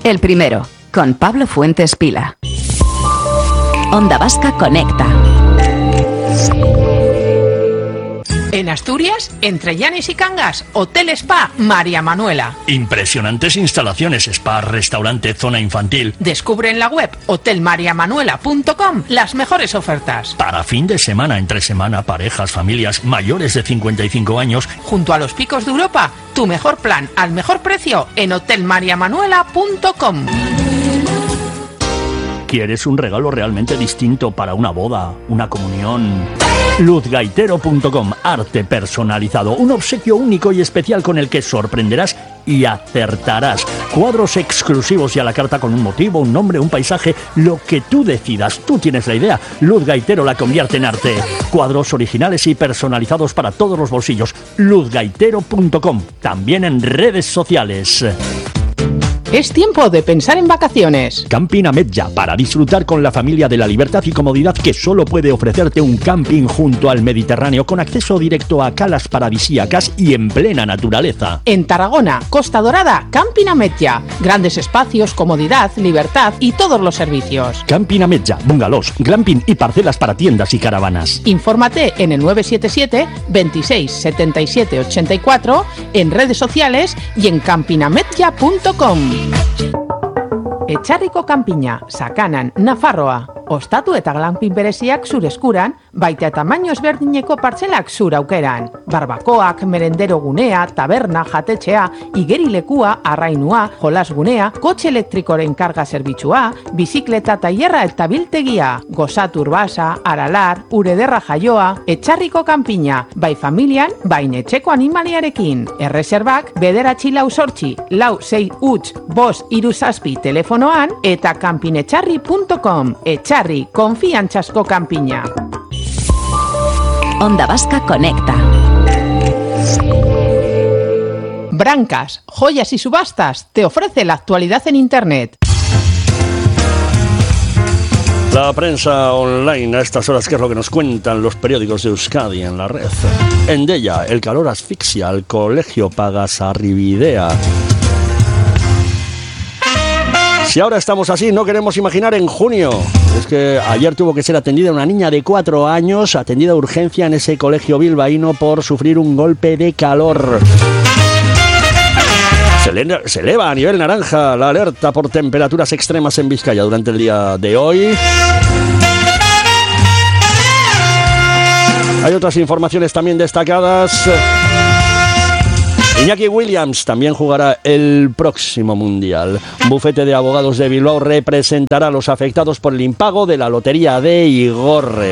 El primero, con Pablo Fuentes Pila. Onda Vasca Conecta. En Asturias, entre Llanes y Cangas, Hotel Spa María Manuela. Impresionantes instalaciones, spa, restaurante, zona infantil. Descubre en la web hotelmariamanuela.com las mejores ofertas. Para fin de semana, entre semana, parejas, familias mayores de 55 años. Junto a los picos de Europa, tu mejor plan al mejor precio en hotelmariamanuela.com. ¿Quieres un regalo realmente distinto para una boda, una comunión? Luzgaitero.com, arte personalizado, un obsequio único y especial con el que sorprenderás y acertarás. Cuadros exclusivos y a la carta con un motivo, un nombre, un paisaje, lo que tú decidas. Tú tienes la idea. Luz Gaitero la convierte en arte. Cuadros originales y personalizados para todos los bolsillos. Luzgaitero.com, también en redes sociales. Es tiempo de pensar en vacaciones. Camping Ametlla, para disfrutar con la familia de la libertad y comodidad que solo puede ofrecerte un camping junto al Mediterráneo, con acceso directo a calas paradisíacas y en plena naturaleza. En Tarragona, Costa Dorada, Camping Ametlla. Grandes espacios, comodidad, libertad y todos los servicios. Camping Ametlla, bungalows, glamping y parcelas para tiendas y caravanas. Infórmate en el 977 26 77 84, en redes sociales y en campingametlla.com. Etxarriko kanpina, Sakanan, Nafarroa. Ostatu eta glampin bereziak zure eskuran, baita eta tamaino ezberdineko partzelak zure aukeran. Barbakoak, merendero gunea, taberna, jatetxea, igerilekua, arrainua, jolasgunea, kotxe elektrikoren karga zerbitzua, bizikleta tailerra eta biltegia, gozatu urbasa, aralar, urederra jaioa, Etxarriko kanpina, bai familian, bai etxeko animaliarekin. Erreserbak, 984 465 telefonoan eta kanpinetxarri.com. Etxarri, konfiantzazko kanpina. Onda Vasca Conecta. Brancas, Joyas y Subastas te ofrece la actualidad en Internet. La prensa online a estas horas, ¿qué es lo que nos cuentan los periódicos de Euskadi en la red? Endella, el calor asfixia, el colegio Pagasarribidea. Si ahora estamos así, no queremos imaginar en junio. Es que ayer tuvo que ser atendida una niña de 4 años, atendida a urgencia en ese colegio bilbaíno por sufrir un golpe de calor. Se eleva a nivel naranja la alerta por temperaturas extremas en Vizcaya durante el día de hoy. Hay otras informaciones también destacadas. Iñaki Williams también jugará el próximo Mundial. Un bufete de abogados de Bilbao representará a los afectados por el impago de la lotería de Igorre.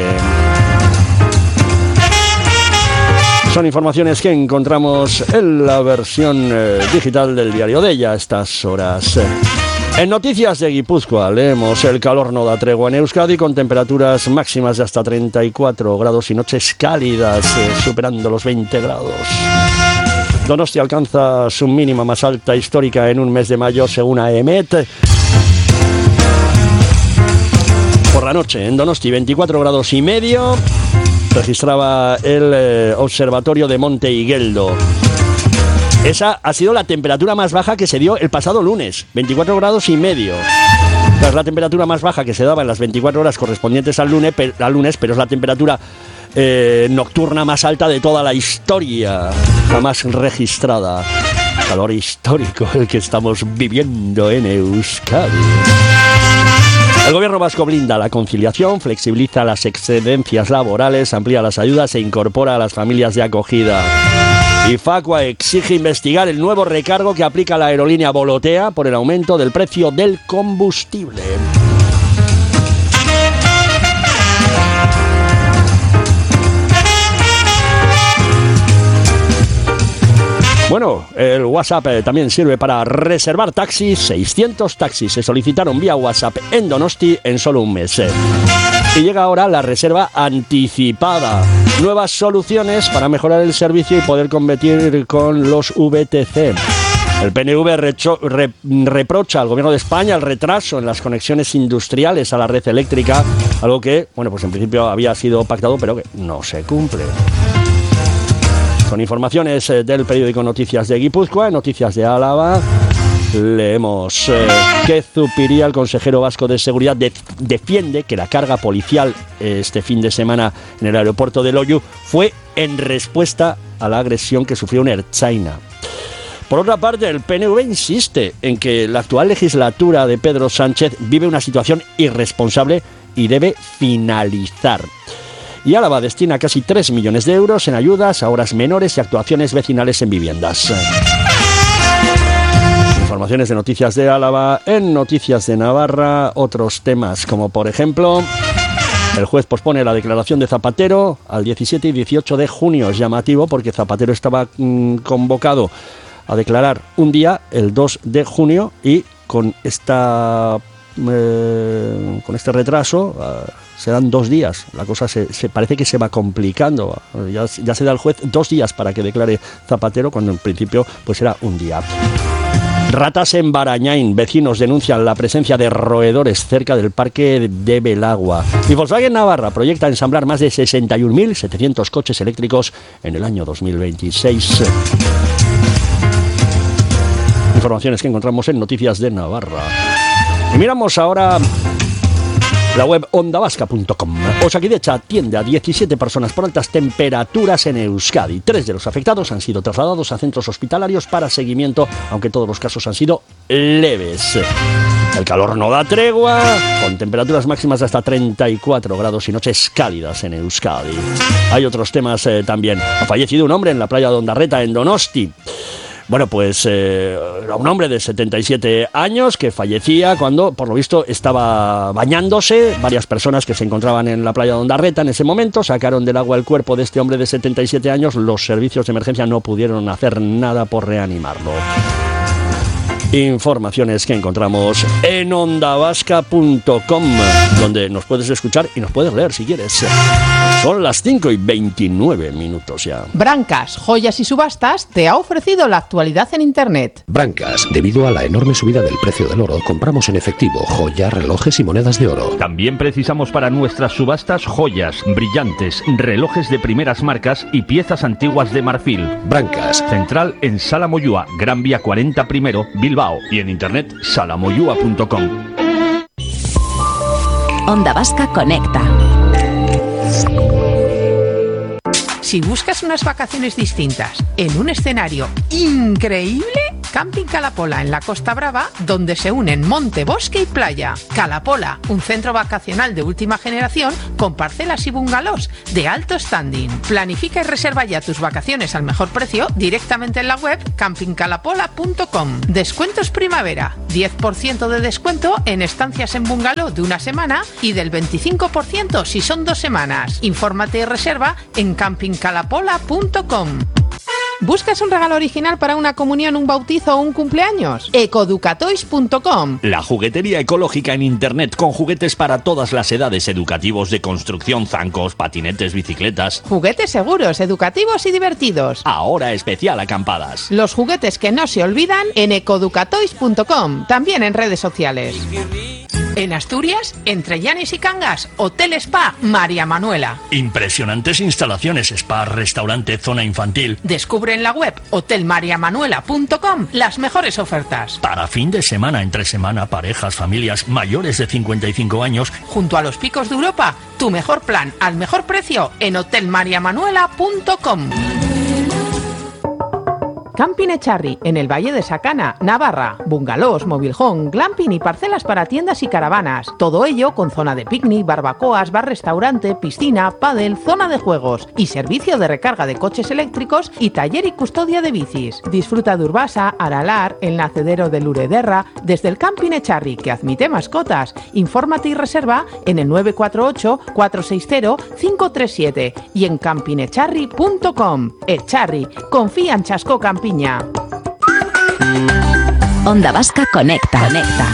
Son informaciones que encontramos en la versión digital del diario de ella a estas horas. En Noticias de Guipúzcoa leemos: el calor no da tregua en Euskadi, con temperaturas máximas de hasta 34 grados y noches cálidas, superando los 20 grados. Donosti alcanza su mínima más alta histórica en un mes de mayo, según AEMET. Por la noche, en Donosti, 24 grados y medio, registraba el observatorio de Monte Igueldo. Esa ha sido la temperatura más baja que se dio el pasado lunes, 24 grados y medio. Es la temperatura más baja que se daba en las 24 horas correspondientes al lunes, pero es la temperatura nocturna más alta de toda la historia jamás registrada. Calor histórico el que estamos viviendo en Euskadi. El gobierno vasco blinda la conciliación, flexibiliza las excedencias laborales, amplía las ayudas e incorpora a las familias de acogida. Y Facua exige investigar el nuevo recargo que aplica la aerolínea Volotea por el aumento del precio del combustible. Bueno, el WhatsApp también sirve para reservar taxis. 600 taxis se solicitaron vía WhatsApp en Donosti en solo un mes. Y llega ahora la reserva anticipada. Nuevas soluciones para mejorar el servicio y poder competir con los VTC. El PNV reprocha al Gobierno de España el retraso en las conexiones industriales a la red eléctrica, algo que, bueno, pues en principio había sido pactado, pero que no se cumple. Son informaciones del periódico Noticias de Guipúzcoa, Noticias de Álava. leemos que Zupiría, el consejero vasco de seguridad, defiende que la carga policial este fin de semana en el aeropuerto de Loiu fue en respuesta a la agresión que sufrió un ertzaina. Por otra parte, el PNV insiste en que la actual legislatura de Pedro Sánchez vive una situación irresponsable y debe finalizar. Y Álava destina casi 3 millones de euros en ayudas a horas menores y actuaciones vecinales en viviendas. Informaciones de Noticias de Álava. En Noticias de Navarra, otros temas como por ejemplo, el juez pospone la declaración de Zapatero al 17 y 18 de junio. Es llamativo porque Zapatero estaba convocado a declarar un día, el 2 de junio, y con este retraso se dan 2 días. La cosa se parece que se va complicando. Ya se da al juez 2 días para que declare Zapatero, cuando en principio pues era un día. Ratas en Barañain. Vecinos denuncian la presencia de roedores cerca del parque de Belagua. Y Volkswagen Navarra proyecta ensamblar más de 61.700 coches eléctricos en el año 2026. Informaciones que encontramos en Noticias de Navarra. Y miramos ahora la web ondavasca.com. Osakidecha atiende a 17 personas por altas temperaturas en Euskadi. 3 de los afectados han sido trasladados a centros hospitalarios para seguimiento, aunque todos los casos han sido leves. El calor no da tregua, con temperaturas máximas de hasta 34 grados y noches cálidas en Euskadi. Hay otros temas también. Ha fallecido un hombre en la playa de Ondarreta, en Donosti. Bueno, pues era un hombre de 77 años que fallecía cuando, por lo visto, estaba bañándose. Varias personas que se encontraban en la playa de Ondarreta en ese momento sacaron del agua el cuerpo de este hombre de 77 años. Los servicios de emergencia no pudieron hacer nada por reanimarlo. Informaciones que encontramos en ondavasca.com, donde nos puedes escuchar y nos puedes leer si quieres. Son las 5:29 ya. Brancas, Joyas y Subastas te ha ofrecido la actualidad en Internet. Brancas, debido a la enorme subida del precio del oro, compramos en efectivo joyas, relojes y monedas de oro. También precisamos para nuestras subastas joyas, brillantes, relojes de primeras marcas y piezas antiguas de marfil. Brancas. Central en Sala Moyúa, Gran Vía 40 Primero, Bilbao. Y en internet salamoyua.com. Onda Vasca conecta. Si buscas unas vacaciones distintas en un escenario increíble, Camping Calapola en la Costa Brava, donde se unen monte, bosque y playa. Calapola, un centro vacacional de última generación con parcelas y bungalows de alto standing. Planifica y reserva ya tus vacaciones al mejor precio directamente en la web campingcalapola.com. Descuentos primavera, 10% de descuento en estancias en bungalow de una semana y del 25% si son 2 semanas. Infórmate y reserva en campingcalapola.com. ¿Buscas un regalo original para una comunión, un bautizo o un cumpleaños? Ecoeducatoys.com. La juguetería ecológica en internet con juguetes para todas las edades, educativos, de construcción, zancos, patinetes, bicicletas. Juguetes seguros, educativos y divertidos. Ahora especial acampadas. Los juguetes que no se olvidan en ecoeducatoys.com. También en redes sociales. En Asturias, entre Llanes y Cangas, Hotel Spa María Manuela. Impresionantes instalaciones, spa, restaurante, zona infantil. Descubre en la web hotelmariamanuela.com las mejores ofertas. Para fin de semana, entre semana, parejas, familias mayores de 55 años. Junto a los picos de Europa, tu mejor plan al mejor precio en hotelmariamanuela.com. Camping Echarri, en el Valle de Sacana, Navarra. Bungalows, mobilhome, glamping y parcelas para tiendas y caravanas. Todo ello con zona de picnic, barbacoas, bar-restaurante, piscina, pádel, zona de juegos y servicio de recarga de coches eléctricos y taller y custodia de bicis. Disfruta de Urbasa, Aralar, el nacedero de Lurederra, desde el Camping Echarri, que admite mascotas. Infórmate y reserva en el 948-460-537 y en campingecharri.com. Echarri, confía en Chasco Campiña. Onda Vasca conecta.